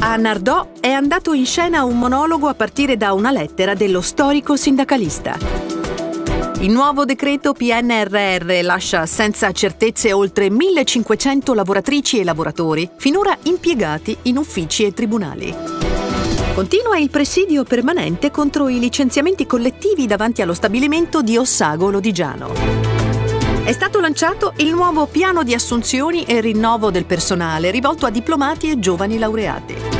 A Nardò è andato in scena un monologo a partire da una lettera dello storico sindacalista. Il nuovo decreto PNRR lascia senza certezze oltre 1.500 lavoratrici e lavoratori, finora impiegati in uffici e tribunali. Continua il presidio permanente contro i licenziamenti collettivi davanti allo stabilimento di Ossago Lodigiano. È stato lanciato il nuovo piano di assunzioni e rinnovo del personale rivolto a diplomati e giovani laureati.